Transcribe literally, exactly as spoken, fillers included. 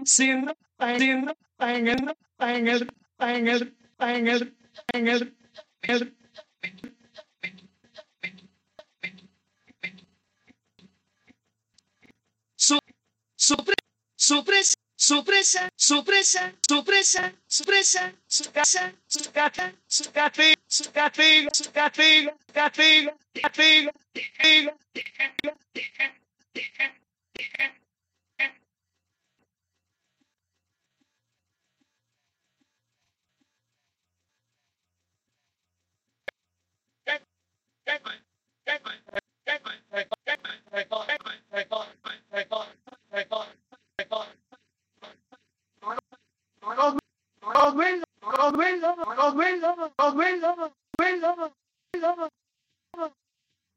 Siendo, siendo, siendo, siendo, siendo, siendo, siendo, siendo. Su, supre, supresa, supresa, supresa, supresa, supresa, su casa, su casa, su café, su café, su café, café, café, café,